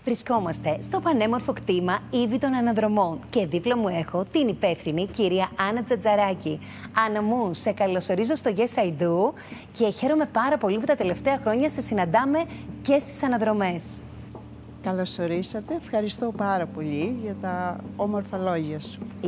Βρισκόμαστε στο πανέμορφο κτήμα Ύβη των Αναδρομών και δίπλα μου έχω την υπεύθυνη κυρία Άννα Τζατζαράκη. Άννα μου, σε καλωσορίζω στο Yes I Do και χαίρομαι πάρα πολύ που τα τελευταία χρόνια σε συναντάμε και στις αναδρομές. Καλώς ορίσατε. Ευχαριστώ πάρα πολύ για τα όμορφα λόγια σου.